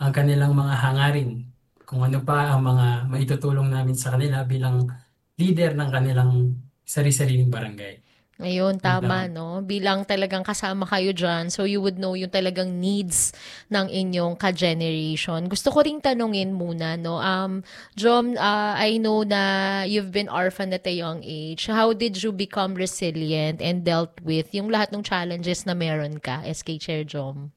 ang kanilang mga hangarin, kung ano pa ang mga maitutulong namin sa kanila bilang leader ng kanilang sari-sariling barangay. Ayun, Yun tama, lang. 'no? Bilang talagang kasama kayo diyan, so you would know yung talagang needs ng inyong ka-generation. Gusto ko ring tanungin muna, 'no? Jom, I know na you've been orphaned at a young age. How did you become resilient and dealt with yung lahat ng challenges na meron ka, SK Chair Jom?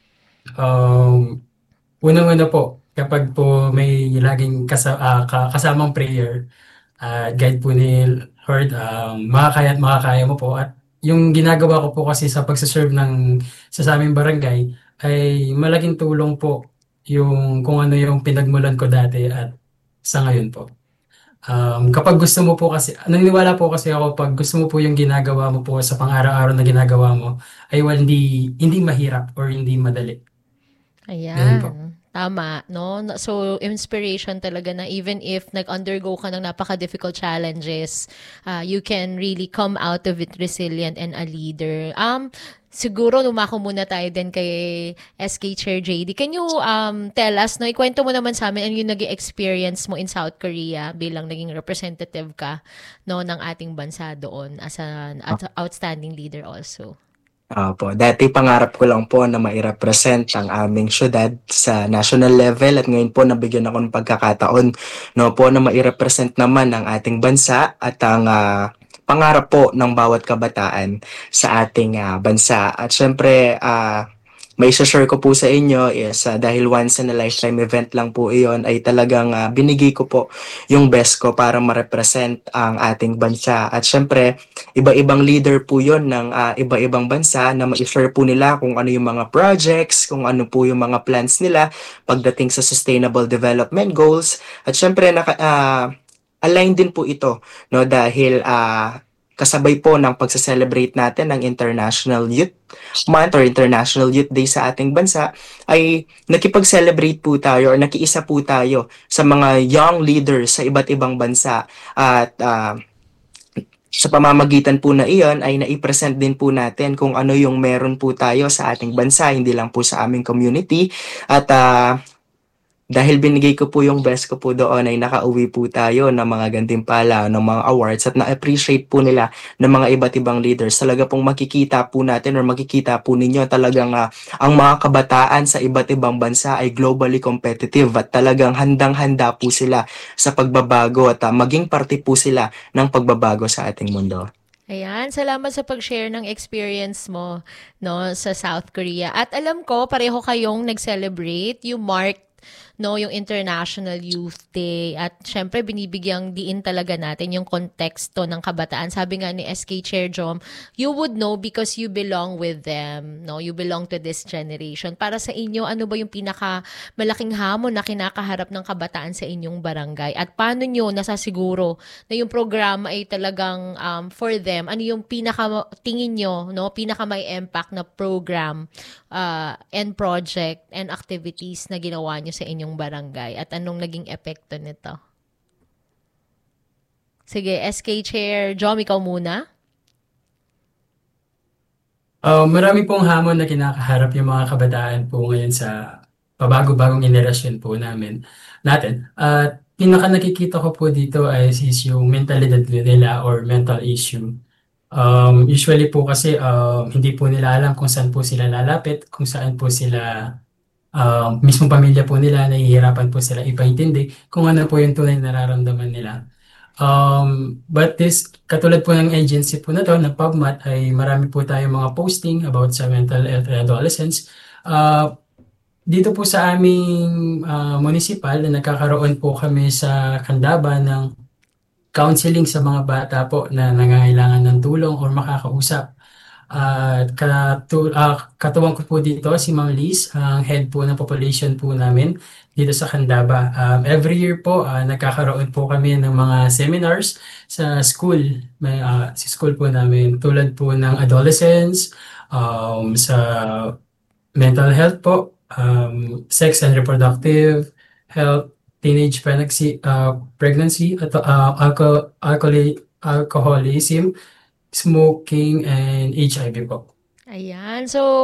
Um, Unang-una po, kapag po may laging kasamang prayer at guide po ni Lord, makakaya at makakaya mo po. At yung ginagawa ko po kasi sa pagsaserve sa aming barangay ay malaking tulong po yung kung ano yung pinagmulan ko dati at sa ngayon po. Kapag gusto mo po kasi, naniniwala po kasi ako pag gusto mo po yung ginagawa mo po sa pang-araw-araw na ginagawa mo ay hindi mahirap or hindi madali. Ganun po. Ayan, tama, 'no? So, inspiration talaga na even if nag-undergo ka ng napaka-difficult challenges, you can really come out of it resilient and a leader. Siguro lumako muna tayo din kay SK Chair JD. Can you tell us, no, ikwento mo naman sa amin ano yung naging experience mo in South Korea bilang naging representative ka, no, ng ating bansa doon as an outstanding leader also. Opo, dati pangarap ko lang po na mai-represent ang aming syudad sa national level at ngayon po nabigyan ako ng pagkakataon no po na mai-represent naman ang ating bansa at ang pangarap po ng bawat kabataan sa ating bansa. At syempre, may share ko po sa inyo is dahil once in a lifetime event lang po iyon ay talagang binigay ko po yung best ko para ma-represent ang ating bansa. At syempre, iba-ibang leader po yon ng iba-ibang bansa na ma-share po nila kung ano yung mga projects, kung ano po yung mga plans nila pagdating sa sustainable development goals. At syempre, align din po ito no dahil kasabay po ng pagsa-celebrate natin ng International Youth Month or International Youth Day sa ating bansa ay nakipag-celebrate po tayo or nakiisa po tayo sa mga young leaders sa iba't ibang bansa at sa pamamagitan po na iyon ay naipresent din po natin kung ano yung meron po tayo sa ating bansa, hindi lang po sa aming community at dahil binigay ko po yung best ko po doon ay nakauwi po tayo ng mga gantimpala, ng mga awards at na-appreciate po nila ng mga iba't ibang leaders. Talaga pong makikita po natin or makikita po ninyo talagang ang mga kabataan sa iba't ibang bansa ay globally competitive at talagang handang-handa po sila sa pagbabago at maging parte po sila ng pagbabago sa ating mundo. Ayan, salamat sa pag-share ng experience mo, no, sa South Korea. At alam ko, pareho kayong nag-celebrate. You marked, no, yung International Youth Day. At syempre, binibigyang diin talaga natin yung konteksto ng kabataan. Sabi nga ni SK Chair Jom, you would know because you belong with them. No? You belong to this generation. Para sa inyo, ano ba yung pinaka malaking hamon na kinakaharap ng kabataan sa inyong barangay? At paano nyo nasasiguro na yung programa ay talagang for them? Ano yung pinaka tingin nyo, no, pinaka may impact na program and project and activities na ginawa nyo sa inyong barangay at anong naging epekto nito? Sige, SK Chair Jom, ikaw muna. Marami pong hamon na kinakaharap yung mga kabataan po ngayon sa pabago-bagong generasyon po natin. At pinaka nakikita ko po dito ay is yung mentalidad nila or mental issue. Usually po kasi hindi po nila alam kung saan po sila lalapit, kung saan po sila mismong pamilya po nila, nahihirapan po sila ipaintindi kung ano po yung tunay na nararamdaman nila. But katulad po ng agency po na to, ng PubMat, ay marami po tayong mga posting about sa mental health and adolescence. Dito po sa aming municipal na nagkakaroon po kami sa Candaba ng counseling sa mga bata po na nangangailangan ng tulong or makakausap. At katuwang ko po dito si Ma'am Liz, ang head po ng population po namin dito sa Candaba. Every year po, nagkakaroon po kami ng mga seminars sa school. Sa school po namin tulad po ng adolescents, sa mental health po, sex and reproductive health, teenage pregnancy, at alcoholism, smoking, and HIV po. Ayan. So,